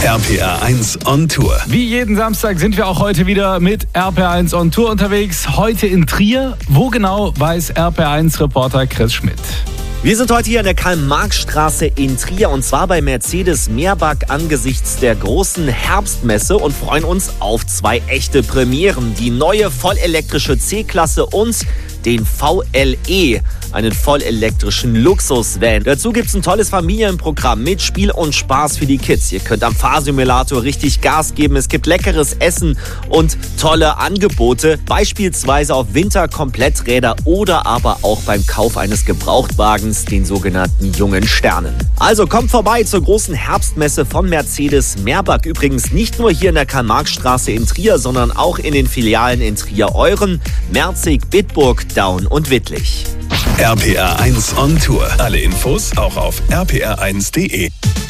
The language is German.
RPR 1 on Tour. Wie jeden Samstag sind wir auch heute wieder mit RPR1 on Tour unterwegs. Heute in Trier. Wo genau, weiß RPR1-Reporter Chris Schmidt. Wir sind heute hier an der Karl-Marx-Straße in Trier und zwar bei Mercedes-Meerbach angesichts der großen Herbstmesse und freuen uns auf zwei echte Premieren. Die neue vollelektrische C-Klasse und den VLE, einen vollelektrischen Luxusvan. Dazu gibt's ein tolles Familienprogramm mit Spiel und Spaß für die Kids. Ihr könnt am Fahrsimulator richtig Gas geben. Es gibt leckeres Essen und tolle Angebote, beispielsweise auf Winterkompletträder oder aber auch beim Kauf eines Gebrauchtwagens, den sogenannten jungen Sternen. Also kommt vorbei zur großen Herbstmesse von Mercedes-Meerbach. Übrigens nicht nur hier in der Karl-Marx-Straße in Trier, sondern auch in den Filialen in Trier-Euren, Merzig, Bitburg, Daun und Wittlich. RPR 1 on Tour. Alle Infos auch auf rpr1.de.